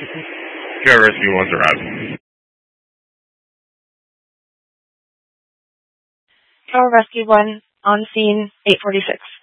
Tower Rescue 1's arrived. Tower Rescue 1 on scene 846.